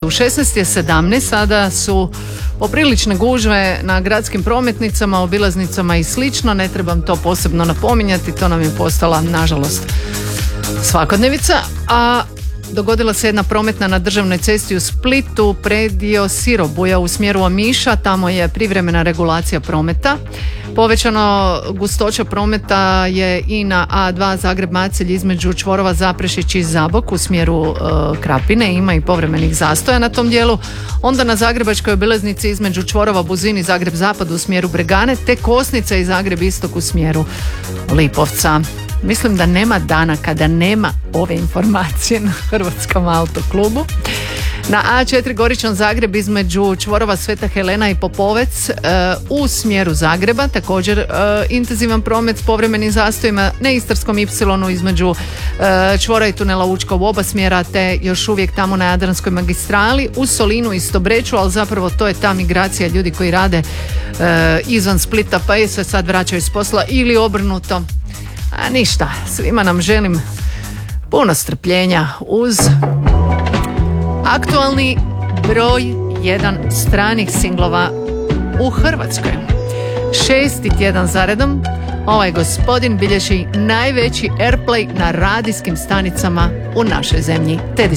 U 16:17 sada su poprilične gužve na gradskim prometnicama, obilaznicama i slično. Ne trebam to posebno napominjati, to nam je postala, nažalost, svakodnevica. A dogodila se jedna prometna na državnoj cesti u Splitu, predio Sirobuja u smjeru Omiša, tamo je privremena regulacija prometa. Povećano gustoća prometa je i na A2 Zagreb-Macelj između čvorova Zaprešić i Zabok u smjeru Krapine, ima i povremenih zastoja na tom dijelu. Onda na Zagrebačkoj obilaznici između čvorova Buzin i Zagreb-Zapad u smjeru Bregane, te Kosnica i Zagreb-Istok u smjeru Lipovca. Mislim da nema dana kada nema ove informacije na Hrvatskom autoklubu. Na A4 Goričan Zagreb između čvorova Sveta Helena i Popovec u smjeru Zagreba, također intenzivan promet s povremenim zastojima. Na Istarskom Y između čvora i tunela Učka u oba smjera, te još uvijek tamo na Jadranskoj magistrali. U Solinu isto Breču, ali zapravo to je ta migracija ljudi koji rade izvan Splita pa se sad vraćaju s posla ili obrnuto. A ništa, svima nam želim puno strpljenja uz aktualni broj 1 stranih singlova u Hrvatskoj. 6. tjedan zaredom ovaj gospodin bilježi najveći airplay na radijskim stanicama u našoj zemlji. Teddy